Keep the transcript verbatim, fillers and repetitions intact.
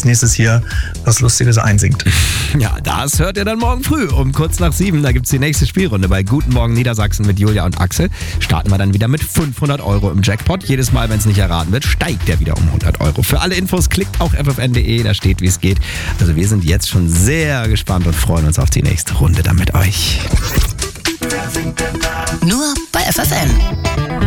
nächstes hier was Lustiges einsingt. Ja, das hört ihr dann morgen früh um kurz nach sieben. Da gibt's die nächste Spielrunde bei Guten Morgen Niedersachsen mit Julia und Axel. Starten wir dann wieder mit fünfhundert Euro im Jackpot. Jedes Mal, wenn es nicht erraten wird, steigt der wieder um hundert Euro. Für alle Infos klickt auf f f n punkt d e, da steht, wie es geht. Also wir sind jetzt schon sehr gespannt und freuen uns auf die nächste Runde dann mit euch. Nur bei F F N.